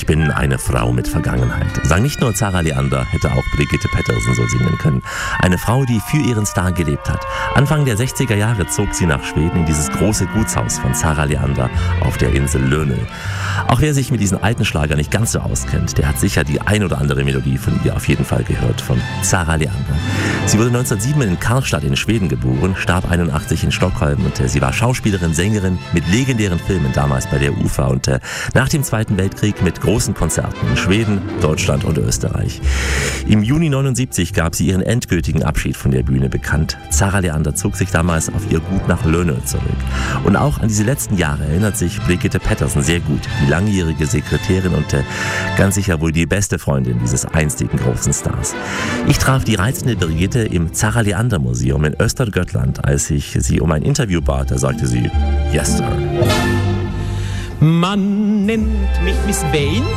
bin eine Frau mit Vergangenheit. Sang nicht nur Zarah Leander, hätte auch Brigitte Pettersen so singen können. Eine Frau, die für ihren Star gelebt hat. Anfang der 60er Jahre zog sie nach Schweden in dieses große Gutshaus von Zarah Leander auf der Insel Lönö. Auch wer sich mit diesen alten Schlagern nicht ganz so auskennt, der hat sicher die ein oder andere Melodie von ihr auf jeden Fall gehört, von Zarah Leander. Sie wurde 1907 in Karlstad in Schweden geboren, starb 81 in Stockholm und sie war Schauspielerin, Sängerin mit legendären Filmen damals bei der UFA und nach dem Zweiten Weltkrieg mit großen Konzerten in Schweden, Deutschland und Österreich. Im Juni 79 gab sie ihren endgültigen Abschied von der Bühne bekannt. Zarah Leander zog sich damals auf ihr Gut nach Lönö zurück. Und auch an diese letzten Jahre erinnert sich Brigitte Pettersen sehr gut, die langjährige Sekretärin und ganz sicher wohl die beste Freundin dieses einstigen großen Stars. Ich traf die reizende Brigitte im Zarah Leander Museum in Östergötland, als ich sie um ein Interview bat. Da sagte sie, yes, sir. Man nennt mich Miss Vane,